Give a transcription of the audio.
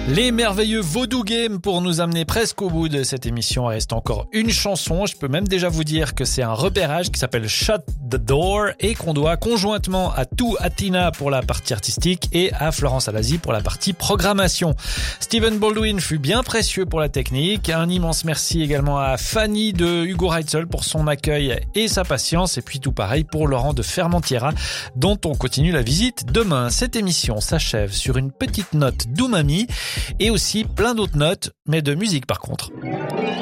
Les merveilleux Vaudou Game pour nous amener presque au bout de cette émission. Il reste encore une chanson. Je peux même déjà vous dire que c'est un repérage qui s'appelle Shut the Door et qu'on doit conjointement à Atina pour la partie artistique et à Florence Alazi pour la partie programmation. Steven Baldwin fut bien précieux pour la technique. Un immense merci également à Fanny de Hugo Reitzel pour son accueil et sa patience. Et puis tout pareil pour Laurent de Fermentiera dont on continue la visite demain. Cette émission s'achève sur une petite note d'umami et aussi plein d'autres notes, mais de musique par contre.